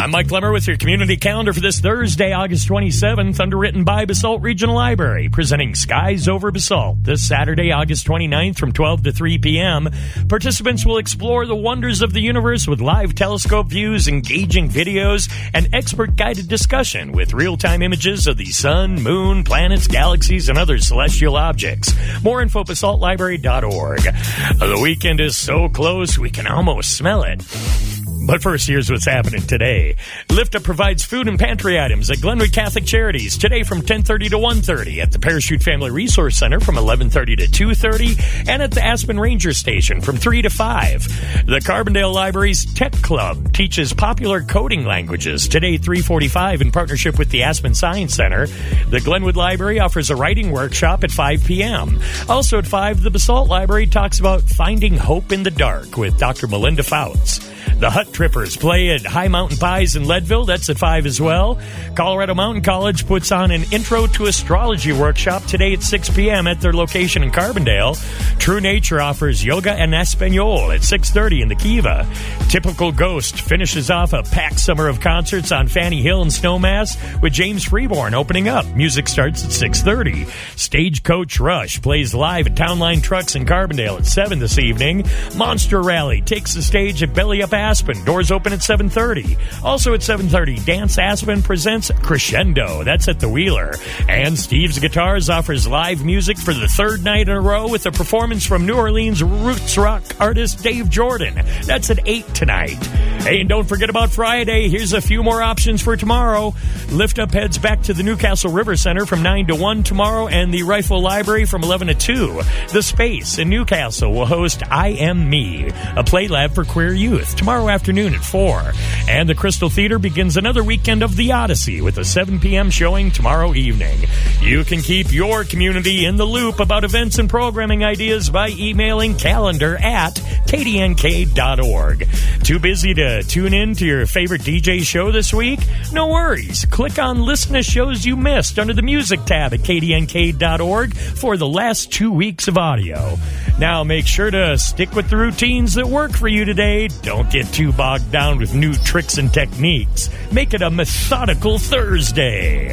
I'm Mike Lemmer with your community calendar for this Thursday, August 27th, underwritten by Basalt Regional Library, presenting Skies Over Basalt. This Saturday, August 29th from 12 to 3 p.m., participants will explore the wonders of the universe with live telescope views, engaging videos, and expert-guided discussion with real-time images of the sun, moon, planets, galaxies, and other celestial objects. More info, basaltlibrary.org. The weekend is so close, we can almost smell it. But first, here's what's happening today. Lift Up provides food and pantry items at Glenwood Catholic Charities today from 10:30 to 1:30, at the Parachute Family Resource Center from 11:30 to 2:30, and at the Aspen Ranger Station from 3 to 5. The Carbondale Library's Tech Club teaches popular coding languages today 3:45 in partnership with the Aspen Science Center. The Glenwood Library offers a writing workshop at 5 p.m. Also at 5, the Basalt Library talks about finding hope in the dark with Dr. Melinda Fouts. The Hut Trippers play at High Mountain Pies in Leadville. That's at 5 as well. Colorado Mountain College puts on an Intro to Astrology workshop today at 6 p.m. at their location in Carbondale. True Nature offers Yoga en Espanol at 6:30 in the Kiva. Typical Ghost finishes off a packed summer of concerts on Fanny Hill and Snowmass with James Freeborn opening up. Music starts at 6:30. Stagecoach Rush plays live at Townline Trucks in Carbondale at 7 this evening. Monster Rally takes the stage at Belly Up Aspen. Doors open at 7:30. Also at 7:30, Dance Aspen presents Crescendo. That's at the Wheeler. And Steve's Guitars offers live music for the third night in a row with a performance from New Orleans roots rock artist Dave Jordan. That's at 8 tonight. Hey, and don't forget about Friday. Here's a few more options for tomorrow. Lift Up heads back to the Newcastle River Center from 9 to 1 tomorrow, and the Rifle Library from 11 to 2. The Space in Newcastle will host I Am Me, a play lab for queer youth, tomorrow afternoon at 4. And the Crystal Theater begins another weekend of The Odyssey with a 7 p.m. showing tomorrow evening. You can keep your community in the loop about events and programming ideas by emailing calendar@kdnk.org. Too busy to tune in to your favorite DJ show this week? No worries. Click on Listen to Shows You Missed under the Music tab at kdnk.org for the last 2 weeks of audio. Now make sure to stick with the routines that work for you today. Don't get too bogged down with new tricks and techniques. Make it a methodical Thursday.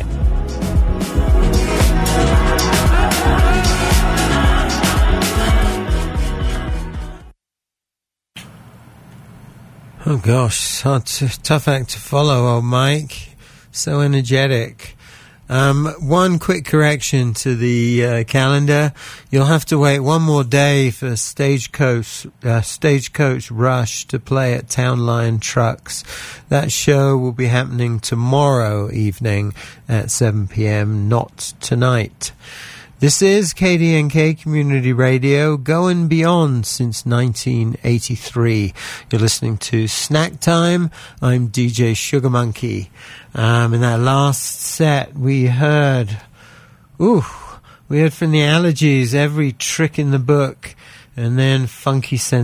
Oh gosh, tough act to follow, old Mike. So energetic. One quick correction to the calendar. You'll have to wait one more day for Stagecoach Rush to play at Townline Trucks. That show will be happening tomorrow evening at 7 p.m., not tonight. This is KDNK Community Radio, going beyond since 1983. You're listening to Snack Time. I'm DJ Sugar Monkey. In that last set, we heard from the Allergies, Every Trick in the Book, and then Funky